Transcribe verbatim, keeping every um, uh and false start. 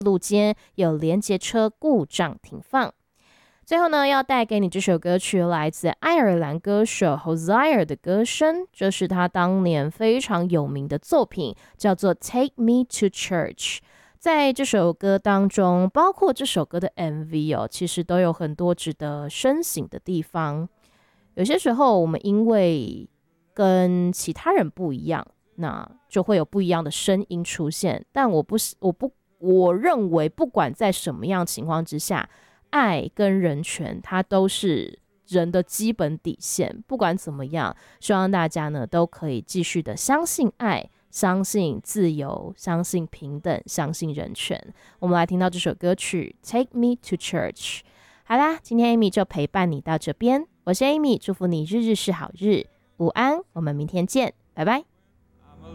路间有连结车故障停放。最后呢，要带给你这首歌曲来自爱尔兰歌手 Hosea 的歌声，这是他当年非常有名的作品，叫做 Take Me to Church。在这首歌当中，包括这首歌的 M V 哦，其实都有很多值得深省的地方。有些时候，我们因为跟其他人不一样，那就会有不一样的声音出现。但我不是，我不，我认为不管在什么样情况之下，爱跟人权，它都是人的基本底线。不管怎么样，希望大家呢都可以继续的相信爱，相信自由，相信平等，相信人权。我们来听到这首歌曲《Take Me to Church》。好啦，今天 Amy 就陪伴你到这边，我是 Amy， 祝福你日日是好日，午安，我们明天见，拜拜。